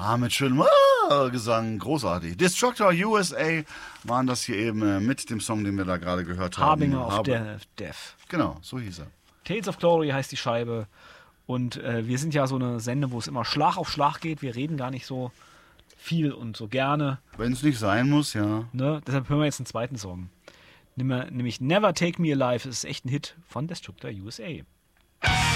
mit schönem Gesang, großartig. Destructor USA waren das hier eben mit dem Song, den wir da gerade gehört haben. Harbinger of Death. Genau, so hieß er. Tales of Glory heißt die Scheibe. Und wir sind ja so eine Sende, wo es immer Schlag auf Schlag geht. Wir reden gar nicht so viel und so gerne. Wenn es nicht sein muss, ja. Ne? Deshalb hören wir jetzt einen zweiten Song. Nämlich Never Take Me Alive. Das ist echt ein Hit von Destructor USA.